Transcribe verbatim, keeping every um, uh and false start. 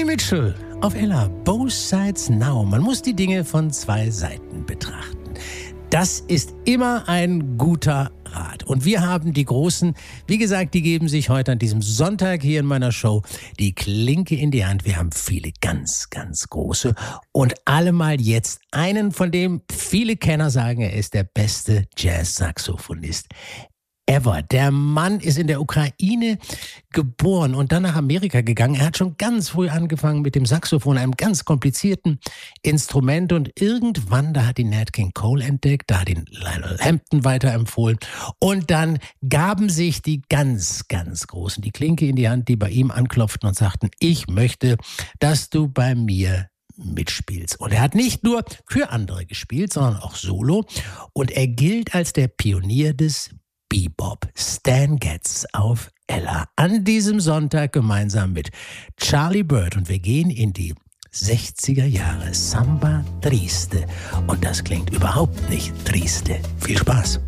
Mitchell auf Ella, Both Sides Now. Man muss die Dinge von zwei Seiten betrachten. Das ist immer ein guter Rat. Und wir haben die Großen, wie gesagt, die geben sich heute an diesem Sonntag hier in meiner Show die Klinke in die Hand. Wir haben viele ganz, ganz große und allemal jetzt einen, von dem viele Kenner sagen, er ist der beste Jazz-Saxophonist ever. Der Mann ist in der Ukraine geboren und dann nach Amerika gegangen. Er hat schon ganz früh angefangen mit dem Saxophon, einem ganz komplizierten Instrument. Und irgendwann, da hat ihn Nat King Cole entdeckt, da hat ihn Lionel Hampton weiterempfohlen. Und dann gaben sich die ganz, ganz Großen die Klinke in die Hand, die bei ihm anklopften und sagten, ich möchte, dass du bei mir mitspielst. Und er hat nicht nur für andere gespielt, sondern auch solo. Und er gilt als der Pionier des Bebop, Stan Getz auf Ella, an diesem Sonntag gemeinsam mit Charlie Byrd. Und wir gehen in die sechziger Jahre, Samba Triste. Und das klingt überhaupt nicht triste. Viel Spaß.